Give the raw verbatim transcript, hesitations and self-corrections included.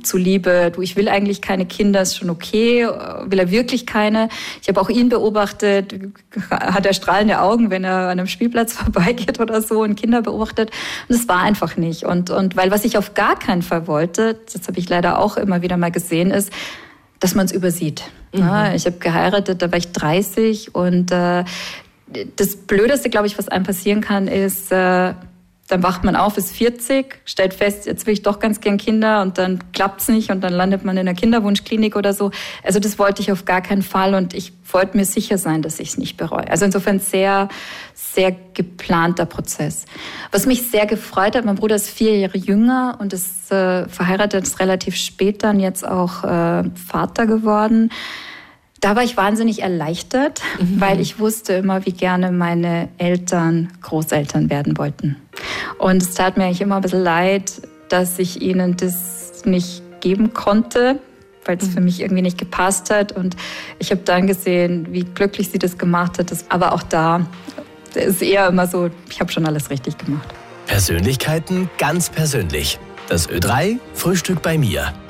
zuliebe, du, ich will eigentlich keine Kinder, ist schon okay, will er wirklich keine? Ich habe auch ihn beobachtet, hat er strahlende Augen, wenn er an einem Spielplatz vorbeigeht oder so und Kinder beobachtet. Und es war einfach nicht. Und, und weil was ich auf gar keinen Fall wollte, das habe ich leider auch immer wieder mal gesehen, ist, dass man es übersieht. Mhm. Ja, ich habe geheiratet, da war ich dreißig und äh, das Blödeste, glaube ich, was einem passieren kann, ist, äh, dann wacht man auf, ist vierzig, stellt fest, jetzt will ich doch ganz gern Kinder und dann klappt's nicht und dann landet man in einer Kinderwunschklinik oder so. Also das wollte ich auf gar keinen Fall und ich wollte mir sicher sein, dass ich es nicht bereue. Also insofern sehr, sehr geplanter Prozess. Was mich sehr gefreut hat, mein Bruder ist vier Jahre jünger und ist äh, verheiratet, ist relativ spät dann jetzt auch äh, Vater geworden. Da war ich wahnsinnig erleichtert, mhm. weil ich wusste immer, wie gerne meine Eltern Großeltern werden wollten. Und es tat mir eigentlich immer ein bisschen leid, dass ich ihnen das nicht geben konnte, weil es mhm. für mich irgendwie nicht gepasst hat. Und ich habe dann gesehen, wie glücklich sie das gemacht hat. Aber auch da ist eher immer so, ich habe schon alles richtig gemacht. Persönlichkeiten ganz persönlich. Das Ö drei Frühstück bei mir.